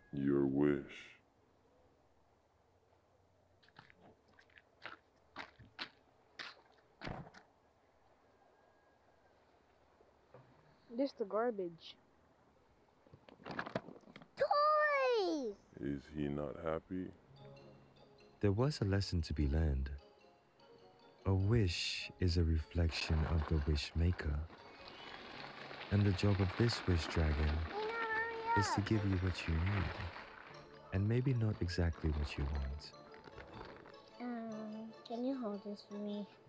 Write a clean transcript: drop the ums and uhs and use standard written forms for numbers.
Your wish. This the garbage. Toys! Is he not happy? There was a lesson to be learned. A wish is a reflection of the wish maker. And the job of this wish dragon is to give you what you need. And maybe not exactly what you want. Can you hold this for me?